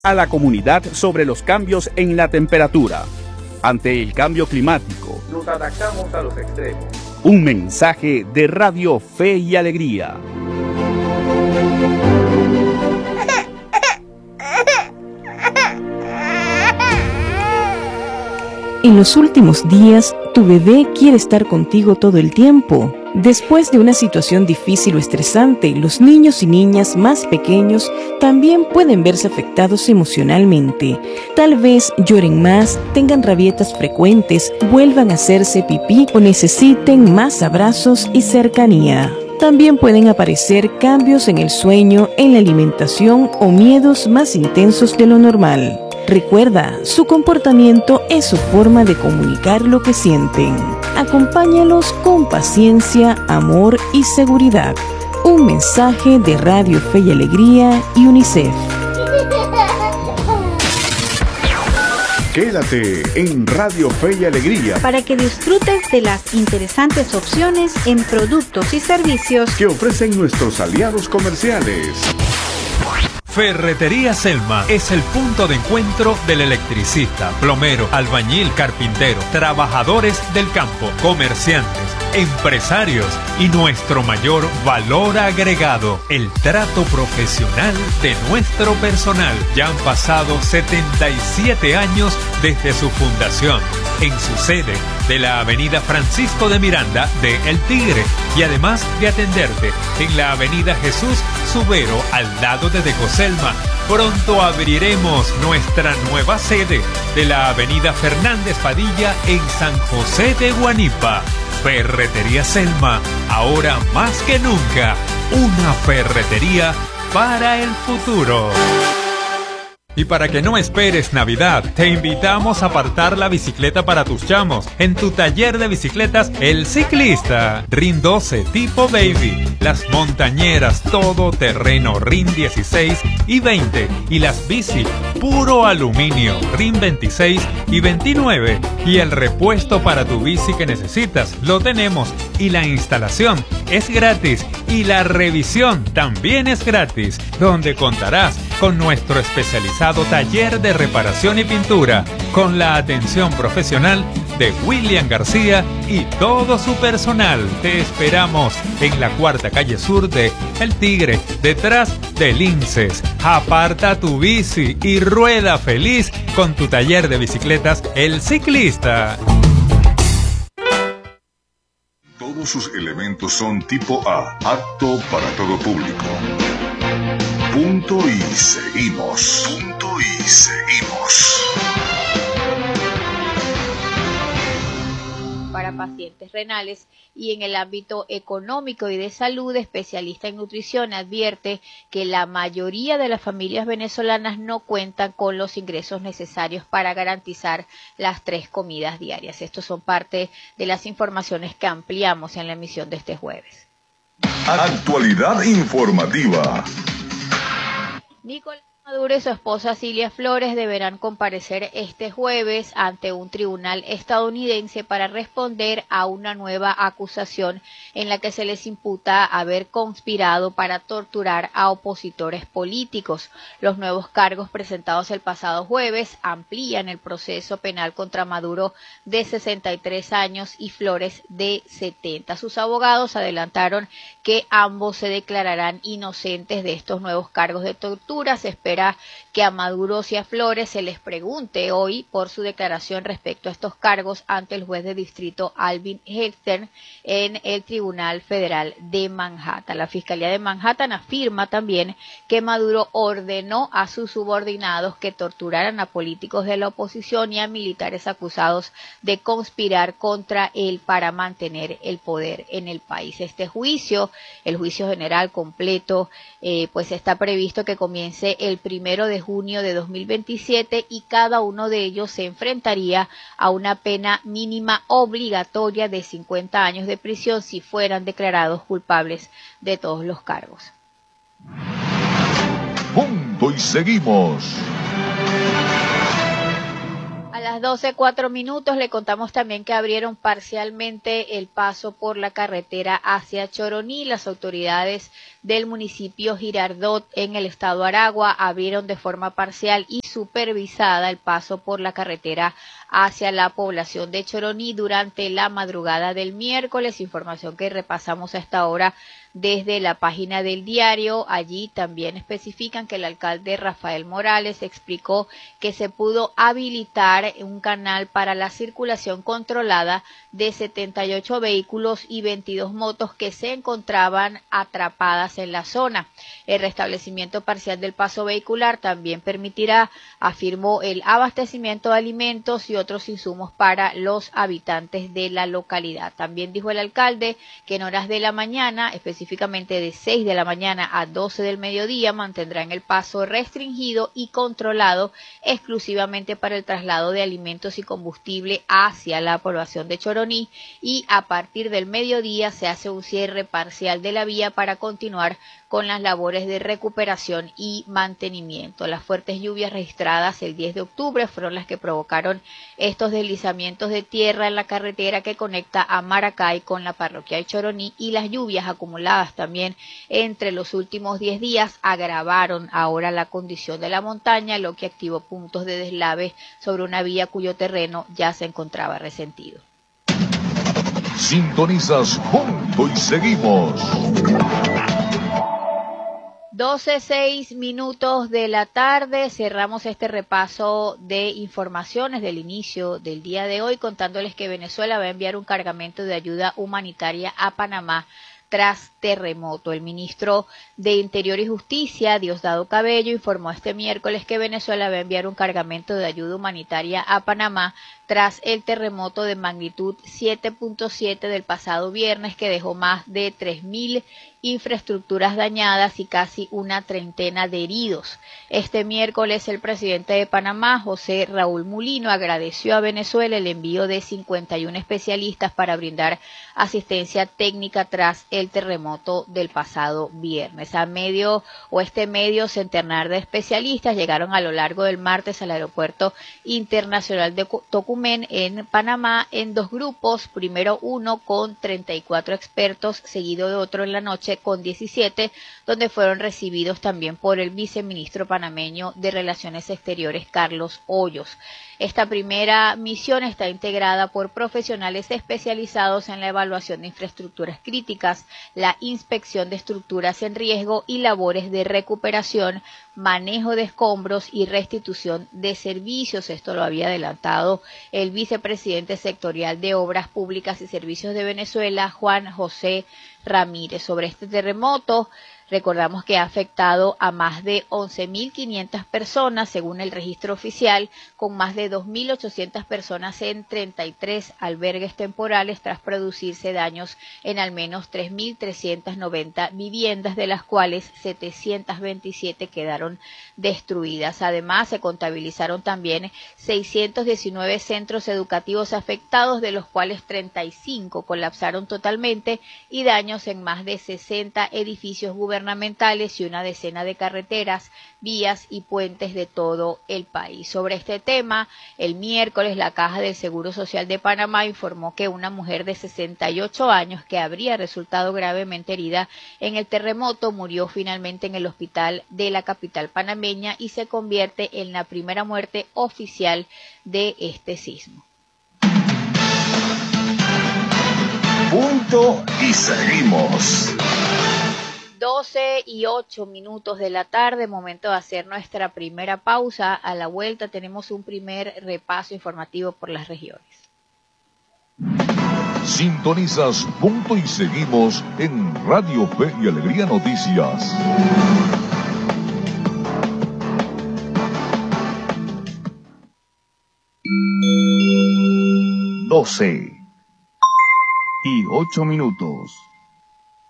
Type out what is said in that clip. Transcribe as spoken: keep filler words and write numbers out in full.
a la comunidad sobre los cambios en la temperatura. Ante el cambio climático, nos adaptamos a los extremos. Un mensaje de Radio Fe y Alegría. En los últimos días, tu bebé quiere estar contigo todo el tiempo. Después de una situación difícil o estresante, los niños y niñas más pequeños también pueden verse afectados emocionalmente. Tal vez lloren más, tengan rabietas frecuentes, vuelvan a hacerse pipí o necesiten más abrazos y cercanía. También pueden aparecer cambios en el sueño, en la alimentación o miedos más intensos de lo normal. Recuerda, su comportamiento es su forma de comunicar lo que sienten. Acompáñalos con paciencia, amor y seguridad. Un mensaje de Radio Fe y Alegría y UNICEF. Quédate en Radio Fe y Alegría para que disfrutes de las interesantes opciones en productos y servicios que ofrecen nuestros aliados comerciales. Ferretería Selma es el punto de encuentro del electricista, plomero, albañil, carpintero, trabajadores del campo, comerciantes, empresarios y nuestro mayor valor agregado, el trato profesional de nuestro personal. Ya han pasado setenta y siete años desde su fundación, en su sede de la avenida Francisco de Miranda de El Tigre, y además de atenderte en la avenida Jesús Subero al lado de Decoselma. Pronto abriremos nuestra nueva sede de la avenida Fernández Padilla en San José de Guanipa. Ferretería Selma, ahora más que nunca, una ferretería para el futuro. Y para que no esperes Navidad, te invitamos a apartar la bicicleta para tus chamos en tu taller de bicicletas El Ciclista. R I N doce tipo Baby, las montañeras todoterreno R I N dieciséis y veinte y las bici puro aluminio R I N veintiséis y veintinueve. Y el repuesto para tu bici que necesitas lo tenemos, y la instalación es gratis y la revisión también es gratis, donde contarás con nuestro especializado taller de reparación y pintura, con la atención profesional de William García y todo su personal. Te esperamos en la cuarta calle sur de El Tigre, detrás de Linces. Aparta tu bici y rueda feliz con tu taller de bicicletas El Ciclista. Todos sus elementos son tipo A, apto para todo público. Punto y seguimos. Punto y seguimos. Para pacientes renales. Y en el ámbito económico y de salud, especialista en nutrición advierte que la mayoría de las familias venezolanas no cuentan con los ingresos necesarios para garantizar las tres comidas diarias. Estos son parte de las informaciones que ampliamos en la emisión de este jueves. Actualidad informativa. Nicolás Maduro y su esposa Cilia Flores deberán comparecer este jueves ante un tribunal estadounidense para responder a una nueva acusación en la que se les imputa haber conspirado para torturar a opositores políticos. Los nuevos cargos presentados el pasado jueves amplían el proceso penal contra Maduro, de sesenta y tres años, y Flores, de setenta. Sus abogados adelantaron que ambos se declararán inocentes de estos nuevos cargos de tortura. Se espera que a Maduro y a Flores se les pregunte hoy por su declaración respecto a estos cargos ante el juez de distrito Alvin Hester en el Tribunal Federal de Manhattan. La Fiscalía de Manhattan afirma también que Maduro ordenó a sus subordinados que torturaran a políticos de la oposición y a militares acusados de conspirar contra él para mantener el poder en el país. Este juicio, el juicio general completo, eh, pues está previsto que comience el primero de junio de dos mil veintisiete, y cada uno de ellos se enfrentaría a una pena mínima obligatoria de cincuenta años de prisión si fueran declarados culpables de todos los cargos. Punto y seguimos. A las las doce, cuatro minutos, le contamos también que abrieron parcialmente el paso por la carretera hacia Choroní. Las autoridades del municipio Girardot en el estado Aragua abrieron de forma parcial y supervisada el paso por la carretera hacia la población de Choroní durante la madrugada del miércoles, información que repasamos a esta hora desde la página del diario. Allí también especifican que el alcalde Rafael Morales explicó que se pudo habilitar un canal para la circulación controlada de setenta y ocho vehículos y veintidós motos que se encontraban atrapadas en la zona. El restablecimiento parcial del paso vehicular también permitirá, afirmó, el abastecimiento de alimentos y otros insumos para los habitantes de la localidad. También dijo el alcalde que en horas de la mañana, específicamente de seis de la mañana a doce del mediodía, mantendrán el paso restringido y controlado exclusivamente para el traslado de alimentos y combustible hacia la población de Choroní, y a partir del mediodía se hace un cierre parcial de la vía para continuar con las labores de recuperación y mantenimiento. Las fuertes lluvias registradas el diez de octubre fueron las que provocaron estos deslizamientos de tierra en la carretera que conecta a Maracay con la parroquia de Choroní, y las lluvias acumuladas también entre los últimos diez días agravaron ahora la condición de la montaña, lo que activó puntos de deslave sobre una vía cuyo terreno ya se encontraba resentido. Sintonizas Punto y Seguimos. doce, seis minutos de la tarde, cerramos este repaso de informaciones del inicio del día de hoy contándoles que Venezuela va a enviar un cargamento de ayuda humanitaria a Panamá tras terremoto. El ministro de Interior y Justicia, Diosdado Cabello, informó este miércoles que Venezuela va a enviar un cargamento de ayuda humanitaria a Panamá tras el terremoto de magnitud siete punto siete del pasado viernes, que dejó más de tres mil infraestructuras dañadas y casi una treintena de heridos. Este miércoles el presidente de Panamá, José Raúl Mulino, agradeció a Venezuela el envío de cincuenta y uno especialistas para brindar asistencia técnica tras el terremoto del pasado viernes. A medio o este medio centenar de especialistas llegaron a lo largo del martes al aeropuerto internacional de Tocumen en Panamá en dos grupos, primero uno con treinta y cuatro expertos, seguido de otro en la noche con diecisiete, donde fueron recibidos también por el viceministro panameño de Relaciones Exteriores, Carlos Hoyos. Esta primera misión está integrada por profesionales especializados en la evaluación de infraestructuras críticas, la inspección de estructuras en riesgo y labores de recuperación, manejo de escombros y restitución de servicios. Esto lo había adelantado el vicepresidente sectorial de Obras Públicas y Servicios de Venezuela, Juan José Ramírez. Sobre este terremoto, recordamos que ha afectado a más de once mil quinientas personas, según el registro oficial, con más de dos mil ochocientas personas en treinta y tres albergues temporales, tras producirse daños en al menos tres mil trescientas noventa viviendas, de las cuales setecientas veintisiete quedaron destruidas. Además, se contabilizaron también seiscientos diecinueve centros educativos afectados, de los cuales treinta y cinco colapsaron totalmente, y daños en más de sesenta edificios gubernamentales gubernamentales y una decena de carreteras, vías y puentes de todo el país. Sobre este tema, el miércoles la Caja del Seguro Social de Panamá informó que una mujer de sesenta y ocho años que habría resultado gravemente herida en el terremoto murió finalmente en el hospital de la capital panameña y se convierte en la primera muerte oficial de este sismo. Punto y seguimos. doce y ocho minutos de la tarde, momento de hacer nuestra primera pausa. A la vuelta tenemos un primer repaso informativo por las regiones. Sintonizas Punto y Seguimos en Radio Fe y Alegría Noticias. doce y ocho minutos.